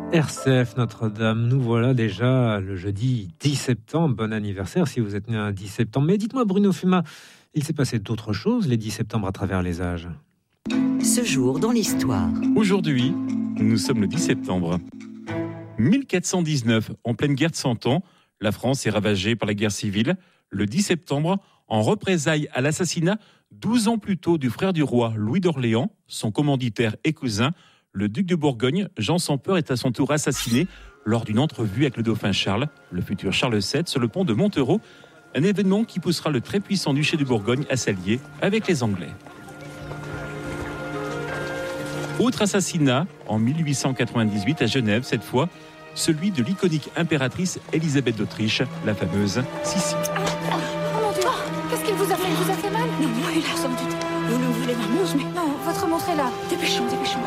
RCF Notre-Dame, nous voilà déjà le jeudi 10 septembre. Bon anniversaire si vous êtes né un 10 septembre. Mais dites-moi Bruno Fuma, il s'est passé d'autres choses les 10 septembre à travers les âges. Ce jour dans l'histoire. Aujourd'hui, nous sommes le 10 septembre. 1419, en pleine guerre de 100 ans, la France est ravagée par la guerre civile. Le 10 septembre, en représailles à l'assassinat 12 ans plus tôt du frère du roi Louis d'Orléans, son commanditaire et cousin, le duc de Bourgogne, Jean sans peur, est à son tour assassiné lors d'une entrevue avec le dauphin Charles, le futur Charles VII, sur le pont de Montereau, un événement qui poussera le très puissant duché de Bourgogne à s'allier avec les Anglais. Autre assassinat, en 1898 à Genève, cette fois, celui de l'iconique impératrice Élisabeth d'Autriche, la fameuse Sissi. Oh mon Dieu, qu'est-ce qu'il vous a fait? Il vous a fait mal? Non, il a sans doute. Vous ne voulez ma montre, mais... Non, votre montre est là. Dépêchons.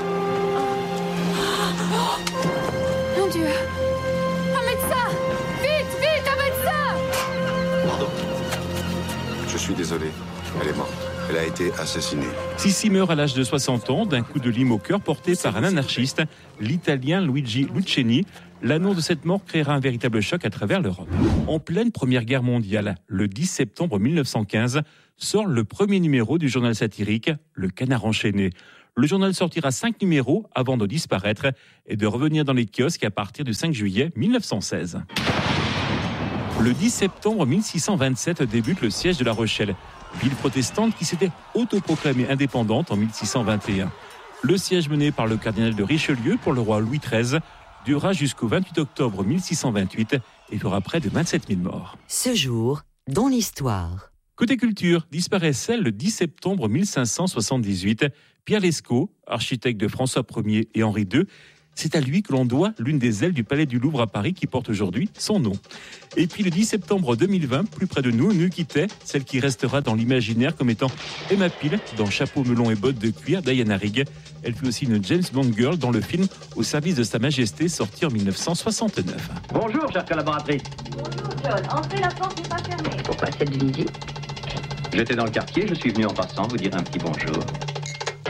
Mon Dieu. Un médecin! Vite, un médecin! Pardon. Je suis désolé. Elle est morte. Elle a été assassinée. Sissi meurt à l'âge de 60 ans d'un coup de lime au cœur porté par un anarchiste, l'italien Luigi Lucheni. L'annonce de cette mort créera un véritable choc à travers l'Europe. En pleine Première Guerre mondiale, le 10 septembre 1915, sort le premier numéro du journal satirique Le Canard enchaîné. Le journal sortira 5 numéros avant de disparaître et de revenir dans les kiosques à partir du 5 juillet 1916. Le 10 septembre 1627 débute le siège de La Rochelle, ville protestante qui s'était autoproclamée indépendante en 1621. Le siège mené par le cardinal de Richelieu pour le roi Louis XIII durera jusqu'au 28 octobre 1628 et fera près de 27 000 morts. Ce jour dans l'histoire. Côté culture, disparaissait le 10 septembre 1578 Pierre Lescot, architecte de François Ier et Henri II. C'est à lui que l'on doit l'une des ailes du Palais du Louvre à Paris qui porte aujourd'hui son nom. Et puis le 10 septembre 2020, plus près de nous, nous quittait celle qui restera dans l'imaginaire comme étant Emma Peel dans Chapeau melon et bottes de cuir d'Diana Rigg. Elle fut aussi une James Bond girl dans le film Au service de Sa Majesté, sorti en 1969. Bonjour, chère collaboratrice. Bonjour, John. Entrez, la porte n'est pas fermée. Pourquoi cette visite? J'étais dans le quartier, je suis venu en passant vous dire un petit bonjour.